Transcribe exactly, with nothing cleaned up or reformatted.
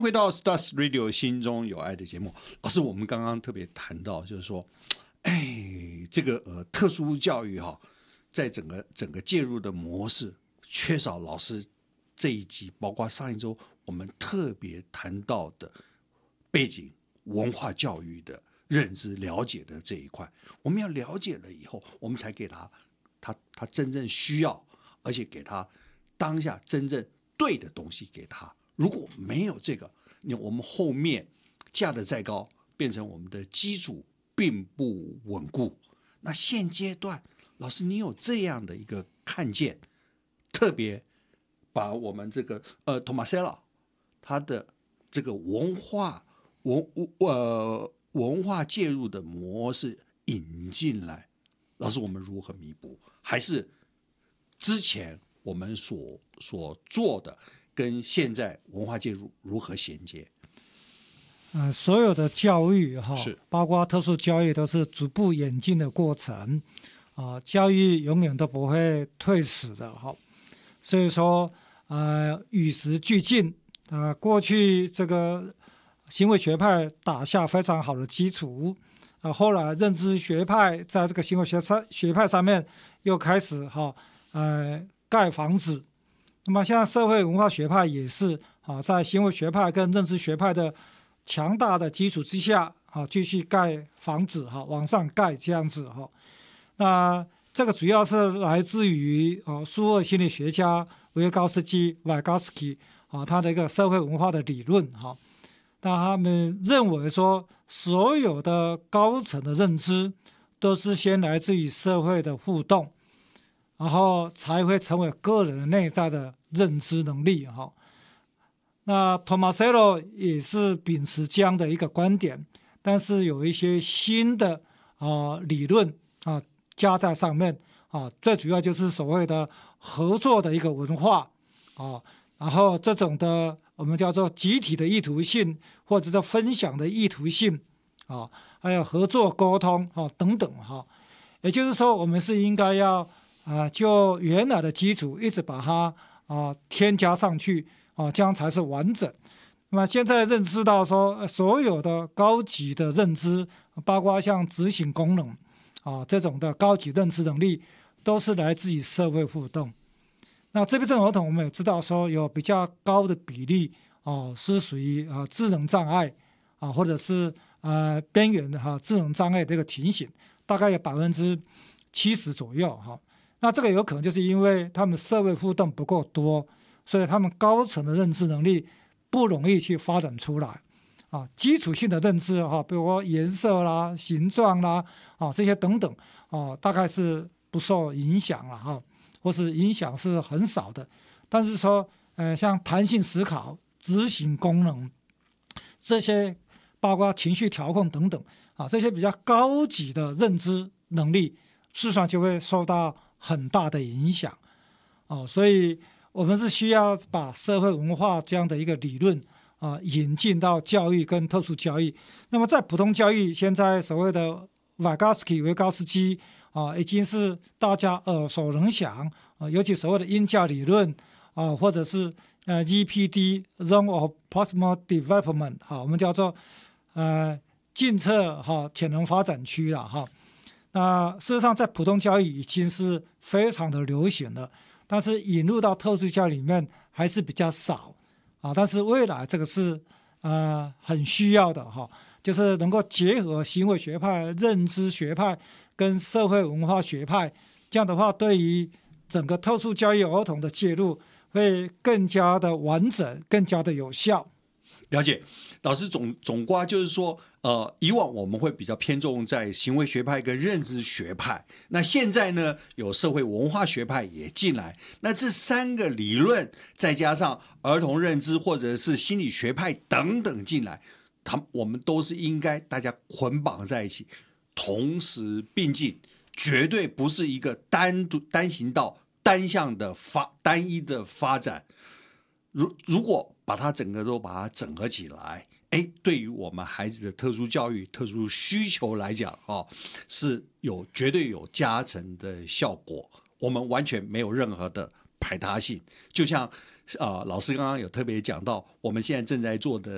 回到 Stars Radio 心中有爱的节目，老师，我们刚刚特别谈到，就是说，哎，这个呃特殊教育哈，在整个整个介入的模式，缺少老师这一集，包括上一周我们特别谈到的背景文化教育的认知了解的这一块，我们要了解了以后，我们才给他他他真正需要，而且给他当下真正对的东西给他。如果没有这个，我们后面架得再高，变成我们的基础并不稳固。那现阶段，老师你有这样的一个看见，特别把我们这个呃 Tomasello 他的这个文化文呃文化介入的模式引进来，老师我们如何弥补？还是之前我们所所做的？跟现在文化介入如何衔接？ 呃，所有的教育哈， 是包括特殊教育，都是逐步演进的过程啊、呃。教育永远都不会退死的哈。所以说，呃，与时俱进啊、呃。过去这个行为学派打下非常好的基础啊、呃，后来认知学派在这个行为学学派上面又开始哈呃盖房子。那么，现在社会文化学派也是啊，在行为学派跟认知学派的强大的基础之下啊，继续盖房子哈，往上盖这样子哈。那这个主要是来自于啊，苏俄心理学家维高斯基 （Vygotsky） 啊，他的一个社会文化的理论哈。那他们认为说，所有的高层的认知都是先来自于社会的互动。然后才会成为个人内在的认知能力哈。那 Tomasello 也是秉持这样的一个观点，但是有一些新的啊、呃、理论啊加在上面啊，最主要就是所谓的合作的一个文化啊，然后这种的我们叫做集体的意图性，或者叫分享的意图性啊，还有合作沟通啊等等哈。也就是说，我们是应该要。啊，就原来的基础一直把它啊添加上去啊，这样才是完整。那么现在认知到说，所有的高级的认知，包括像执行功能啊这种的高级认知能力，都是来自于社会互动。那自闭症儿童我们也知道说，有比较高的比例哦、啊、是属于啊智能障碍啊，或者是呃边缘的哈、啊、智能障碍这个情形，大概有百分之七十左右哈。那这个有可能就是因为他们社会互动不够多，所以他们高层的认知能力不容易去发展出来啊。基础性的认知哈，比如说颜色啦、形状啦啊这些等等啊，大概是不受影响了哈，或是影响是很少的。但是说呃，像弹性思考、执行功能这些，包括情绪调控等等啊，这些比较高级的认知能力，事实上就会受到很大的影响哦，所以我们是需要把社会文化这样的一个理论啊引进到教育跟特殊教育。那么在普通教育，现在所谓的 Vygotsky 维高斯基啊，已经是大家耳熟能详啊，尤其所谓的因教理论啊，或者是呃 E P D Zone of Proximal Development 哈、啊，我们叫做呃近侧哈、啊、潜能发展区了哈。那事实上，在普通教育已经是非常的流行了，但是引入到特殊教育里面还是比较少啊。但是未来这个是呃很需要的哈，就是能够结合行为学派、认知学派跟社会文化学派，这样的话，对于整个特殊教育儿童的介入会更加的完整，更加的有效。 了解，老师总总括就是说，呃，以往我们会比较偏重在行为学派跟认知学派，那现在呢，有社会文化学派也进来，那这三个理论再加上儿童认知或者是心理学派等等进来，他我们都是应该大家捆绑在一起，同时并进，绝对不是一个单独单行道、单向的发单一的发展。如如果把它整个都把它整合起来，哎，对于我们孩子的特殊教育、特殊需求来讲，哦，是有绝对有加成的效果。我们完全没有任何的排他性，就像呃老师刚刚有特别讲到，我们现在正在做的